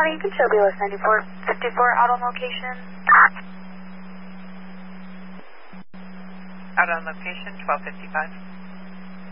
you can show BLS 9454 out on location. Out on location, 1255.